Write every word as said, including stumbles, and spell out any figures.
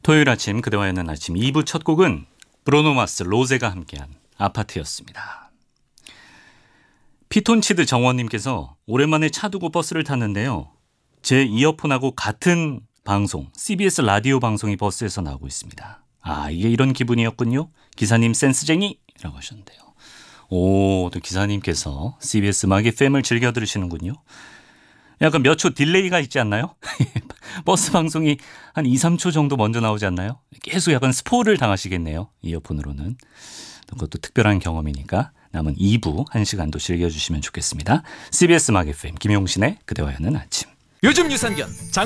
토요일 아침 그대와 여는 아침 이 부 첫 곡은 브루노 마스 로제가 함께한 아파트였습니다. 피톤치드 정원님께서 오랜만에 차 두고 버스를 탔는데요. 제 이어폰하고 같은 방송 씨비에스 라디오 방송이 버스에서 나오고 있습니다. 아, 이게 이런 기분이었군요. 기사님 센스쟁이라고 하셨는데요. 오, 또 기사님께서 씨비에스 음악 에프엠을 즐겨 들으시는군요. 약간 몇 초 딜레이가 있지 않나요? 버스 방송이 한 이, 삼 초 정도 먼저 나오지 않나요? 계속 약간 스포를 당하시겠네요. 이어폰으로는. 그것도 특별한 경험이니까 남은 이 부 한 시간도 즐겨주시면 좋겠습니다. 씨비에스 음악 에프엠 김용신의 그대와 여는 아침. 요즘 유산균 장